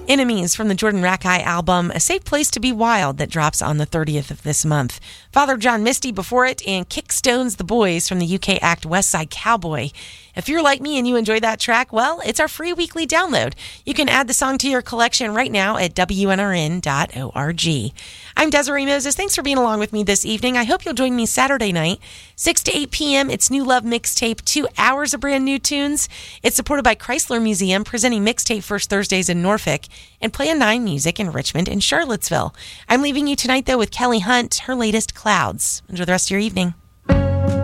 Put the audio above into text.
Enemies from the Jordan Rakei album, A Safe Place to Be Wild, that drops on the 30th of this month. Father John Misty before it, and Kickstones The Boys from the UK act West Side Cowboy. If you're like me and you enjoy that track, well, it's our free weekly download. You can add the song to your collection right now at WNRN.org. I'm Desiree Moses. Thanks for being along with me this evening. I hope you'll join me Saturday night, 6 to 8 p.m. It's New Love Mixtape, 2 hours of brand new tunes. It's supported by Chrysler Museum, presenting Mixtape First Thursdays in Norfolk, and Plan 9 Music in Richmond and Charlottesville. I'm leaving you tonight, though, with Kelly Hunt, her latest Clouds. Enjoy the rest of your evening.